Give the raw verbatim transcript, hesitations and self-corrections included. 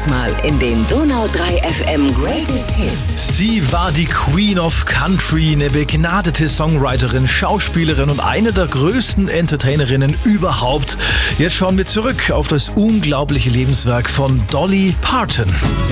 Diesmal in den Donau drei F M Greatest Hits. Sie war die Queen of Country, eine begnadete Songwriterin, Schauspielerin und eine der größten Entertainerinnen überhaupt. Jetzt schauen wir zurück auf das unglaubliche Lebenswerk von Dolly Parton.